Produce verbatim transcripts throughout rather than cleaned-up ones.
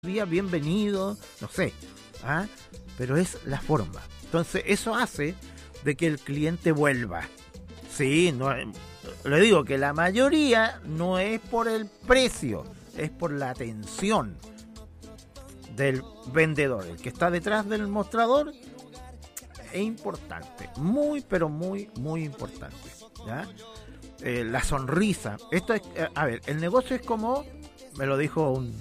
días, bienvenido, no sé, ¿ah? Pero es la forma. Entonces eso hace de que el cliente vuelva. Sí, no, le digo que la mayoría no es por el precio, es por la atención del vendedor, el que está detrás del mostrador. Es importante, muy pero muy muy importante, ¿ya? Eh, la sonrisa. Esto es, eh, a ver, el negocio es como me lo dijo un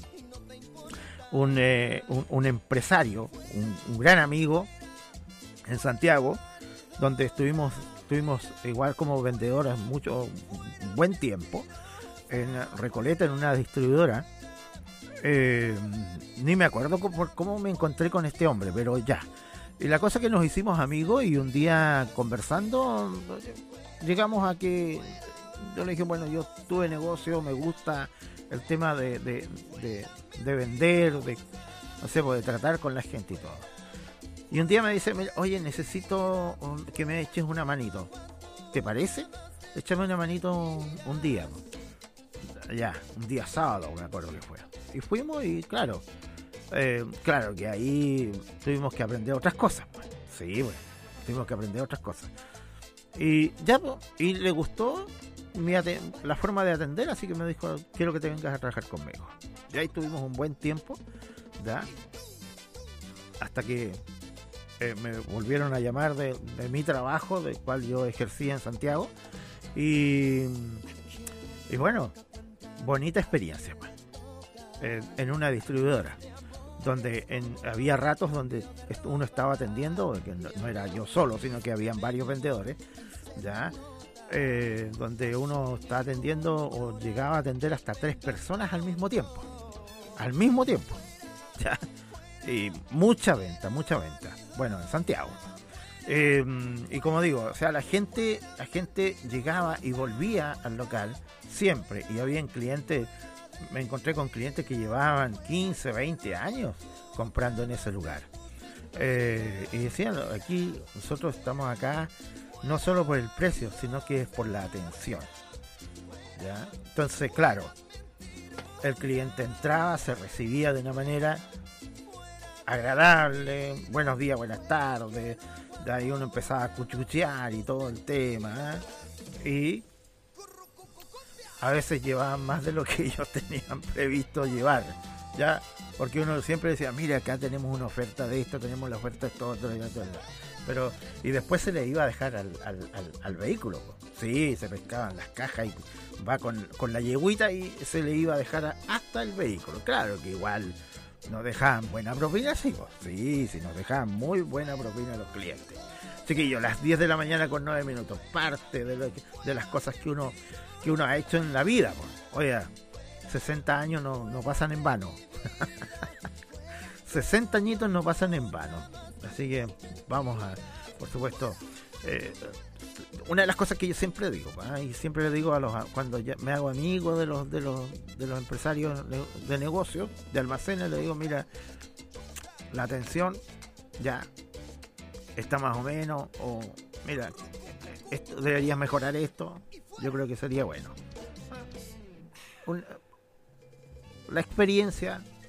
un, eh, un, un empresario, un, un gran amigo en Santiago, donde estuvimos estuvimos igual como vendedores mucho buen tiempo en Recoleta, en una distribuidora. Eh, ni me acuerdo cómo, cómo me encontré con este hombre, pero ya. Y la cosa es que nos hicimos amigos y un día conversando llegamos a que yo le dije, bueno, yo tuve negocio, me gusta el tema de, de, de, de vender, de, no sé, pues, de tratar con la gente y todo. Y un día me dice, oye, necesito que me eches una manito. ¿Te parece? Échame una manito un día. Ya, un día sábado, me acuerdo que fue. Y fuimos y claro, eh, claro que ahí tuvimos que aprender otras cosas. Pues. Sí, bueno, tuvimos que aprender otras cosas. Y ya, pues, y le gustó mi la forma de atender, así que me dijo, quiero que te vengas a trabajar conmigo. Y ahí tuvimos un buen tiempo, ¿ya? Hasta que eh, me volvieron a llamar de, de mi trabajo, del cual yo ejercía en Santiago. Y, y bueno, bonita experiencia, pues. Eh, en una distribuidora donde en, había ratos donde uno estaba atendiendo, que no, no era yo solo, sino que habían varios vendedores, ya, eh, donde uno está atendiendo o llegaba a atender hasta tres personas al mismo tiempo, al mismo tiempo, ya, y mucha venta, mucha venta, bueno, en Santiago. Eh, y como digo, o sea, la gente, la gente llegaba y volvía al local siempre, y había clientes. Me encontré con clientes que llevaban quince, veinte años comprando en ese lugar. Eh, y decían, aquí nosotros estamos acá no solo por el precio, sino que es por la atención. ¿Ya? Entonces, claro, el cliente entraba, se recibía de una manera agradable, buenos días, buenas tardes, de ahí uno empezaba a cuchuchear y todo el tema, ¿eh? Y a veces llevaban más de lo que ellos tenían previsto llevar, ya, porque uno siempre decía, mira, acá tenemos una oferta de esto, tenemos la oferta de esto, otro, y otro, pero y después se le iba a dejar al, al, al, al vehículo, sí, se pescaban las cajas y va con, con la yeguita y se le iba a dejar a, hasta el vehículo. Claro que igual nos dejaban buena propina, sí, pues, sí, sí, nos dejaban muy buena propina a los clientes. Chiquillo, las diez de la mañana con nueve minutos, parte de, lo que, de las cosas que uno que uno ha hecho en la vida, pues. Oye, sesenta años no, no pasan en vano. sesenta añitos no pasan en vano. Así que vamos a, por supuesto, eh, una de las cosas que yo siempre digo, ¿eh? Y siempre le digo a los cuando ya me hago amigo de los de los de los empresarios de negocios, de almacenes, le digo, mira, la atención ya está más o menos, o mira, esto, deberías mejorar esto. Yo creo que sería bueno. Un, la experiencia